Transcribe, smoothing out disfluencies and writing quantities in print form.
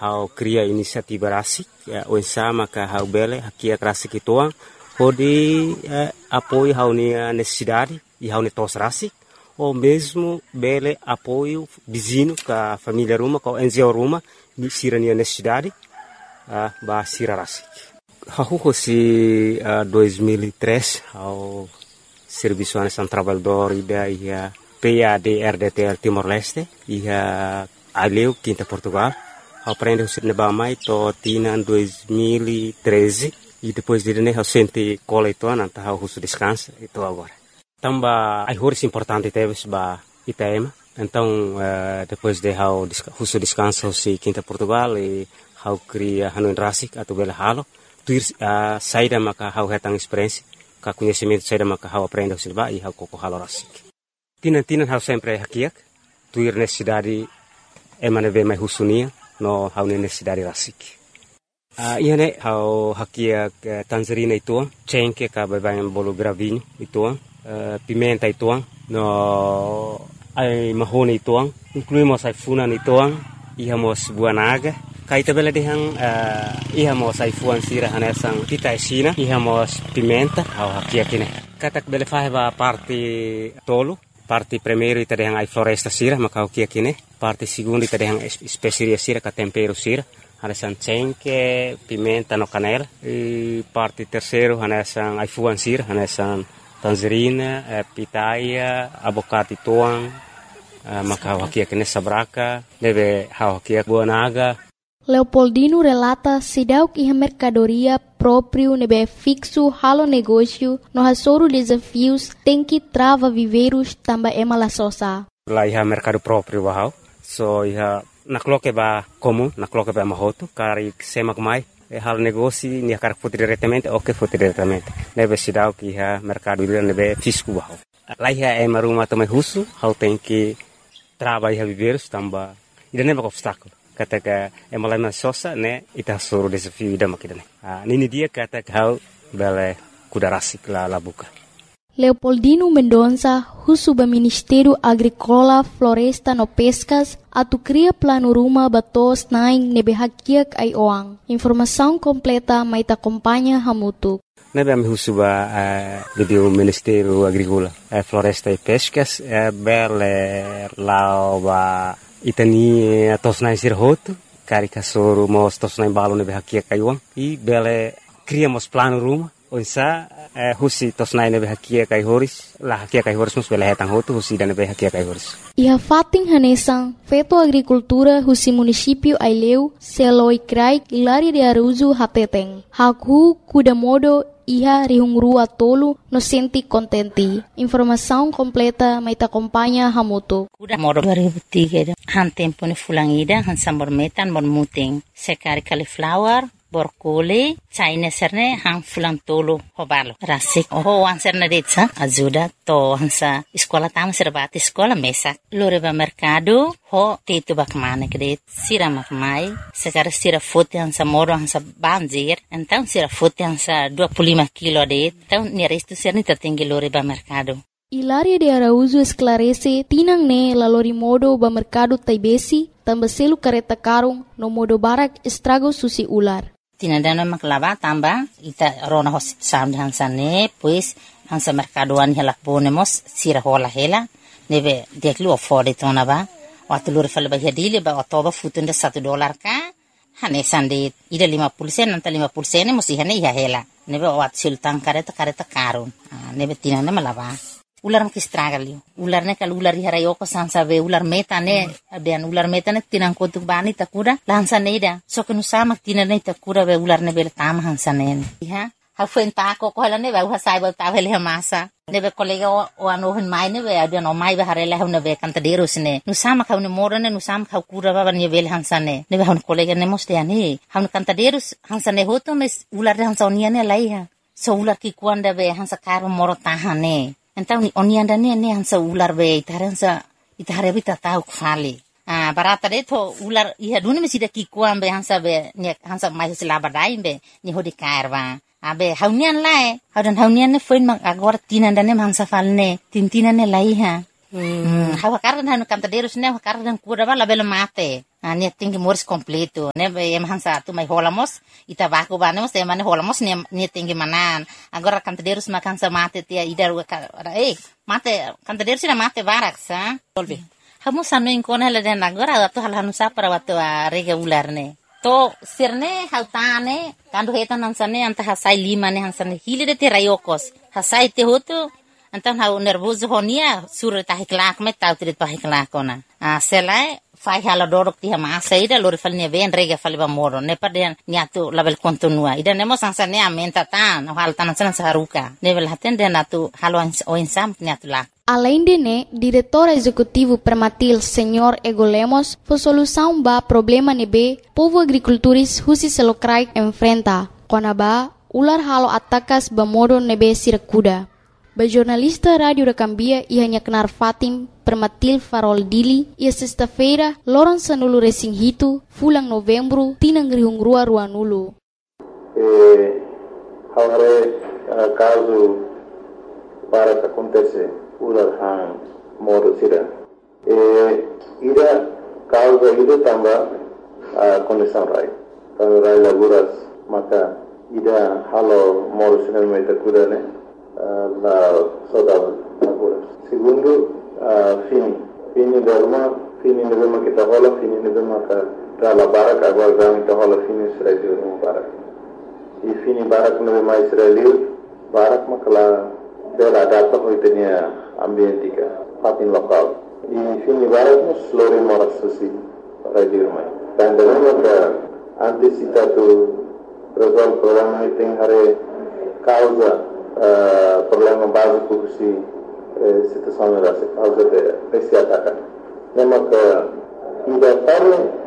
hau cria inisiativa rasik o sama ka hau bele hakia rasik ituang pode apoio hau ni necessidade e hau ni tos rasik ou mesmo bele apoio vizinho ka família Ruma ka NGO Ruma ni sira ni necessidade ba sira rasik hau si 2003 hau Serviço Nacional Trabalhador da PAD-RDTL Timor-Leste e Aleu, Quinta Portugal. Aprende o cinema mais to tina em 2013 e depois de né eu senti cola e toa nanta o russo descansa e tô agora. Tamba ai horas importante teve ba Itaema. Então depois de o russo descansa se Quinta Portugal e hau cria Hanoi Rasik atau bela halo tuir saída maka hau hetang experiência ka conhecimento saída maka hau aprende o silba e hau koko halo Rasik. Tina hau sempre hakiak tuir necessidade emane ve mai husunia no hau necessidade Rasik. Iane hau hakiak tangerina ituang, cengke ka babayan bolo gravinho ituang, pimenta ituang, no ai mahone ituang, incluímos ai funan ituang, ihamos buanaga, kai tabela dehang ihamos ai fuan sira hanesang tita esina, ihamos pimenta hau hakiak ine. Katak bele faheba parte tolo, parte primeiro ita dehang ai floresta sira, maka hakiak ine, parte segundo ita dehang spesiria sira ka tempero sira. Hanesan cengke, pimenta no canela. E parte terceiro hanesan ai fuan sira, hanesan tangerina, pitaia, abocado tuang, maka hakiak ine sabraka, deve hakiak buanaga. Leopoldino relata sidauk iha mercadoria próprio nebe fixo halo negócio no hasoro desafios tem que trava viveiros tamba emala sosa. Lá iha mercado próprio wahau, so iha nakloke ba comum, nakloke ba mahoto, kari semak mai, halo negócio ni akar foto diretamente ou que foto diretamente. Nebe sidauk iha mercado nebe fisco wahau. Lá iha maruma também russo, hau tem que trava iha viveiros tamba, ida nebe obstáculo. Kata emalai sosa ne ita suruh desafio ida makidane. Nini dia kata kau bele kuda rasik la buka. Leopoldino Mendonça, husuba Ministério Agrícola, Floresta no Pescas, atu cria plano ruma batos naing nebe hakiak ai oang. Informação completa mai ta acompanha hamutu. Nebe ami husuba do Ministério Agrícola, Floresta e Pescas, bele lauba itani tosnai sirhoto, kari kasoro mos tosnai balo nebe hakia kaiwang, i bele criamos plano ruma, onsa husi tosnai nebe hakia kai horis, la hakia kai horis mos bele hetang hoto husi dan nebe hakia kai horis. Iha fating hanesang, feto agricultura husi município Aileu, Seloi Krai, Hilaria de Araújo Hateteng. Haku kudamodo iha rihungrua tolo no senti contenti. Informação completa mai ta acompanha hamuto. Kuda modo 2003 han tempo ni fulangida han sambor metan mon muting sekari cauliflower borkole china serne han fulang tolo hobalo rasik ho anserne detsa ajuda to hansa escola tam serbati escola mesa loreba mercado ho tetu bakmane kret sira makmai sekar sira fote hansa moro hansa banjir então sira fote hansa 25 kilo det então ni resto serni tatinggi loreba mercado. Hilaria de Araújo esclarece tinang ne lalori modo ba mercado taibesi tambaselu kareta karung no modo barak estrago susi ular. Tinandana maklava tamba ita rona hosit sam hansa ne pues hansa mercadoan hela ponemos sira hola hela nebe deklu afford tona ba watulur fal ba hadile ba otoba futunda $1 ka hane sande ida 50% nanta 50% musi hane ya hela nebe wat sultan kareta karun nebe tinanda malava ular makistragali ular ne kal ular harayo ko sansa ve ular metane abian ular metane tinang ko bani takura lansa neida so kenu sama tinane takura ve ular ne bel tam hansa ne ha ha fuenta ko hala ne va sai ba ta vele masa ne be kolega o ano hen mai ne ve abian o mai ba harela hune ve kanta deros ne nu sama ka ne morane nu sama ka kura ba ne vel hansa ne ve hun kolega ne moste ani hun kanta deros hansa ne hoto mes ular hansa oniane laiha so ular ki kuanda ve hansa karo moro tahane. Então ni onianda ne hansa ular be itare bita tau kfali barata de to ular iha dune mesida ki kuambe hansa be ne hansa mai selaba dai be ni hodi karwa abe haunian lae haunian ne foin mak agora tinanda ne hansa falne tintina ne lai ha Hawa kardan hanu cantadeiros ne kardan kuda ba labelo mate. Ne tingi moris completo. Ne em hansa tu mai holamos ita baku banemos e mane holamos ne tingi manan. Agora cantadeiros makansa mate tia idar mate cantadeiros na mate barak sa. Solve. Hamu sanu inkona la den agora tu hal hanu sa para watu regular ne. To sirne hautane kandu hetan hansane anta hasai lima ne hansane hili de terayokos. Hasai te hotu antan hau nervoso honia sur ta hiklak me tau trit pa hiklakona selai fai hala dorok ti ma saida lori falne ven rega falba moro ne paden niatu label kontinua ida nemo sansane amenta tan hal tan san saruka level haten den atu halo oinsam niatu la. Além de né, diretor executivo Permatil, Senhor Ego Lemos, foi solução ba problema nebe povo agricultores husi selokrai enfrenta. Konaba ular halo atakas ba modo nebe sirakuda. Ba jornalista Rádio da Cambia e hanya kenar Fatim Permatil Farol Dili e sexta-feira Loran Sanulu Resinghito fulang Novembro tinang rihungrua ruanulu. Haware caso para que acontece ular hang modo sira. Ida causa ida tamba condição rai. Kalau rai laburas maka ida halo modo sira meita kuda ne. La saudade laburas. Segundo, fini derma, fini nebema kita hola, fini nebema ka la barak agora gami kita hola fini Israel no barak. E fini barak nebema Israel barak makala bela data hoitenia ambientika fatin lokal. E fini barak nos lori moras sosi radio mai. Dan derma ka antisipatu resolve problema tem hare causa problema básico si situação da causa de esse ataque. Lembra que ainda para